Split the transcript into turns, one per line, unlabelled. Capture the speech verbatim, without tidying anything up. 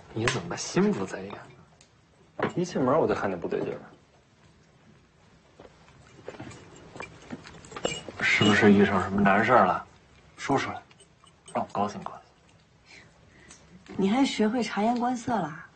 你怎么心不在焉？
一进门我就看见不对劲了。
是不是遇上什么难事了？说出来，让我高兴高兴。
你还学会察言观色了？